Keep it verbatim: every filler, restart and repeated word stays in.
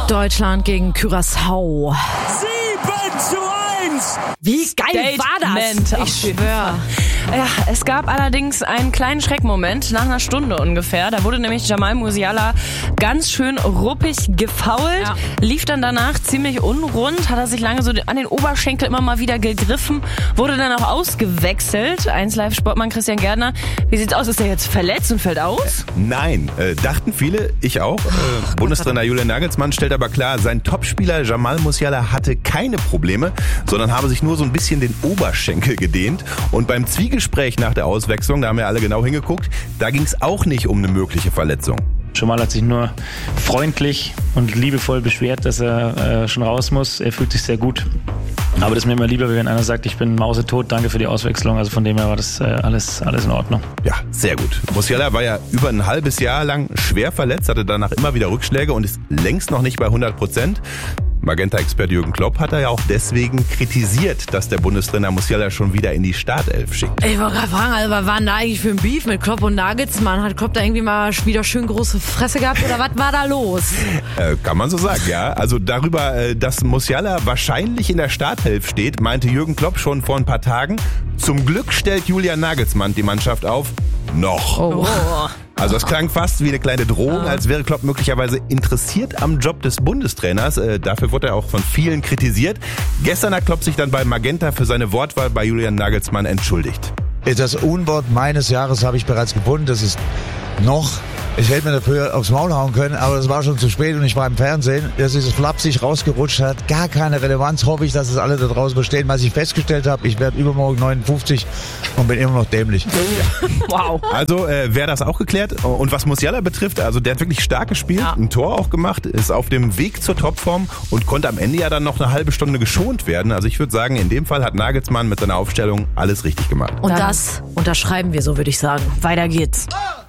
Deutschland gegen Curaçao. sieben zu eins! Wie geil war das? Ich schwöre. Ja, es gab allerdings einen kleinen Schreckmoment nach einer Stunde ungefähr. Da wurde nämlich Jamal Musiala ganz schön ruppig gefoult, ja. Lief dann danach ziemlich unrund, hat er sich lange so an den Oberschenkel immer mal wieder gegriffen, wurde dann auch ausgewechselt. eins Live-Sportmann Christian Gärtner, wie sieht's aus? Ist er jetzt verletzt und fällt aus? Nein, äh, dachten viele, ich auch. Äh, Bundestrainer Julian Nagelsmann stellt aber klar, sein Topspieler Jamal Musiala hatte keine Probleme, sondern habe sich nur so ein bisschen den Oberschenkel gedehnt. Und beim Zwiegespräch nach der Auswechslung, da haben wir alle genau hingeguckt, da ging es auch nicht um eine mögliche Verletzung. Jamal hat sich nur freundlich und liebevoll beschwert, dass er äh, schon raus muss. Er fühlt sich sehr gut. Aber das ist mir immer lieber, wenn einer sagt, ich bin mausetot, danke für die Auswechslung. Also von dem her war das äh, alles, alles in Ordnung. Ja, sehr gut. Musiala war ja über ein halbes Jahr lang schwer verletzt, hatte danach immer wieder Rückschläge und ist längst noch nicht bei hundert Prozent. Magenta-Experte Jürgen Klopp hat er ja auch deswegen kritisiert, dass der Bundestrainer Musiala schon wieder in die Startelf schickt. Ich wollte gerade fragen, also, was war denn da eigentlich für ein Beef mit Klopp und Nagelsmann? Hat Klopp da irgendwie mal wieder schön große Fresse gehabt oder was war da los? Äh, kann man so sagen, ja. Also darüber, äh, dass Musiala wahrscheinlich in der Startelf steht, meinte Jürgen Klopp schon vor ein paar Tagen. Zum Glück stellt Julian Nagelsmann die Mannschaft auf. Noch. Oh. Also es klang fast wie eine kleine Drohung, als wäre Klopp möglicherweise interessiert am Job des Bundestrainers. Äh, dafür wurde er auch von vielen kritisiert. Gestern hat Klopp sich dann bei Magenta für seine Wortwahl bei Julian Nagelsmann entschuldigt. Das Unwort meines Jahres habe ich bereits gefunden. Das ist noch. Ich hätte mir dafür aufs Maul hauen können, aber das war schon zu spät und ich war im Fernsehen. Dass dieses flapsig rausgerutscht hat, gar keine Relevanz. Hoffe ich, dass es alle da draußen verstehen. Was ich festgestellt habe, ich werde übermorgen neunundfünfzig und bin immer noch dämlich. Ja. Wow. Also äh, wäre das auch geklärt. Und was Musiala betrifft, also der hat wirklich stark gespielt, ja. Ein Tor auch gemacht, ist auf dem Weg zur Topform und konnte am Ende ja dann noch eine halbe Stunde geschont werden. Also ich würde sagen, in dem Fall hat Nagelsmann mit seiner Aufstellung alles richtig gemacht. Und das unterschreiben wir so, würde ich sagen. Weiter geht's.